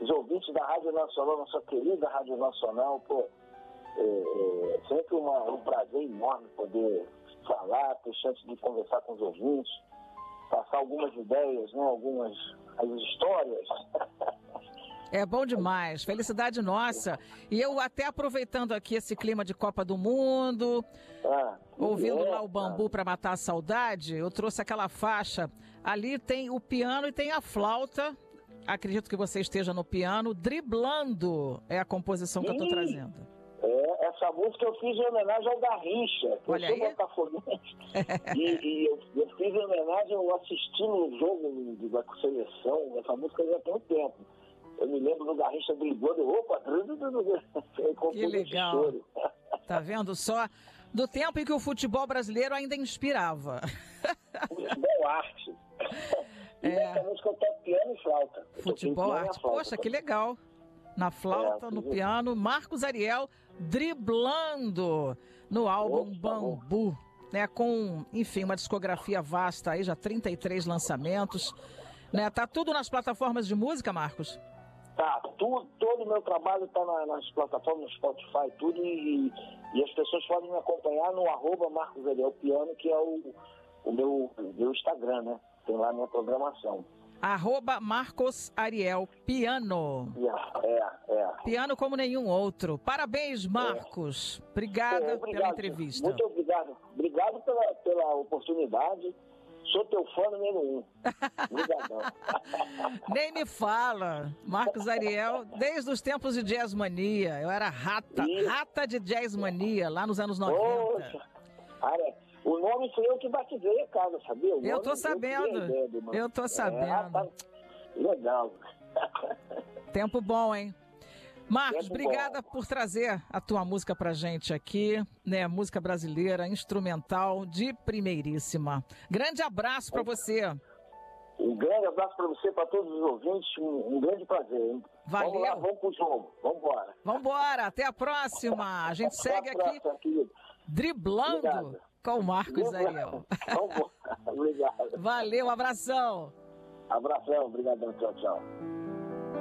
os ouvintes da Rádio Nacional, nossa querida Rádio Nacional, pô, sempre um prazer enorme poder falar, ter chance de conversar com os ouvintes, passar algumas ideias, né, algumas as histórias. É bom demais, felicidade nossa. E eu até aproveitando aqui esse clima de Copa do Mundo, ouvindo lá o Bambu para matar a saudade, eu trouxe aquela faixa. Ali tem o piano e tem a flauta. Acredito que você esteja no piano. Driblando é a composição que eu estou trazendo. Essa música eu fiz em homenagem ao Garrincha, que olha eu sou botafoguense. e eu fiz em homenagem, eu assisti no jogo da seleção, essa música já tem um tempo. Eu me lembro do Garrincha driblando, que legal. Tá vendo só? Do tempo em que o futebol brasileiro ainda inspirava. Futebol arte. E essa música eu toco piano e flauta. Futebol arte. Poxa, que legal. Na flauta, no piano, Marcos Ariel driblando no álbum Bambu, né? Com, enfim, uma discografia vasta aí, já 33 lançamentos, né? Tá tudo nas plataformas de música, Marcos? Tá, todo o meu trabalho tá nas plataformas, no Spotify, tudo, e as pessoas podem me acompanhar no @Marcos Ariel Piano, que é o meu Instagram, né? Tem lá a minha programação. @Marcos Ariel Piano. Piano como nenhum outro. Parabéns, Marcos. Obrigada pela entrevista. Muito obrigado. Obrigado pela oportunidade. Sou teu fã número 1. Obrigadão. Nem me fala. Marcos Ariel, desde os tempos de Jazz Mania. Eu era rata de Jazz Mania, lá nos anos 90. Poxa, cara, o nome foi eu que batizei a casa, sabia? Eu tô sabendo. Eu tô sabendo. Legal. Tempo bom, hein? Marcos, obrigada por trazer a tua música pra gente aqui, né? Música brasileira, instrumental, de primeiríssima. Grande abraço pra você. Um grande abraço pra você, pra todos os ouvintes, um grande prazer, hein? Valeu. Vamos lá, vamos pro jogo. Vambora. Vambora, até a próxima. A gente segue aqui driblando com o Marcos Ariel. Vambora. Obrigado. Valeu, abração. Abração, obrigadão, tchau, tchau.